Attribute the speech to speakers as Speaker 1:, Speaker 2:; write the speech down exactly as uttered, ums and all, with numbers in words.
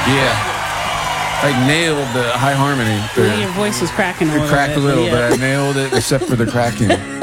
Speaker 1: Yeah. I nailed the high harmony.
Speaker 2: Yeah, your voice was cracking a
Speaker 1: It
Speaker 2: little
Speaker 1: cracked
Speaker 2: bit.
Speaker 1: a little,
Speaker 2: yeah.
Speaker 1: but I nailed it except for the cracking.